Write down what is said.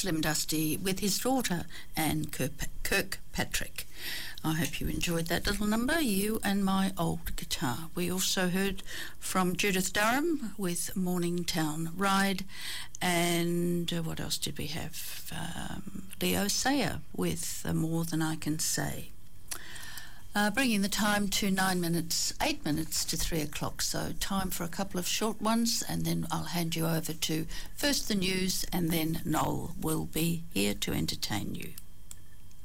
Slim Dusty with his daughter, Anne Kirkpatrick. I hope you enjoyed that little number, You and My Old Guitar. We also heard from Judith Durham with Morningtown Ride, and what else did we have? Leo Sayer with More Than I Can Say. Bringing the time to 8 minutes to 3 o'clock, so time for a couple of short ones, and then I'll hand you over to first the news, and then Noel will be here to entertain you.